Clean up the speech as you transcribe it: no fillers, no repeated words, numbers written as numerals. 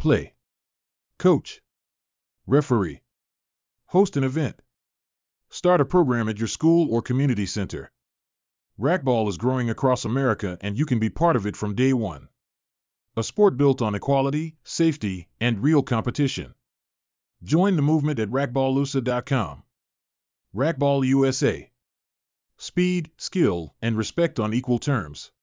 Play. Coach. Referee. Host an event. Start a program at your school or community center. Racquetball is growing across America and you can be part of it from day one. A sport built on equality, safety, and real competition. Join the movement at racquetballusa.com. Racquetball USA. Speed, skill, and respect on equal terms.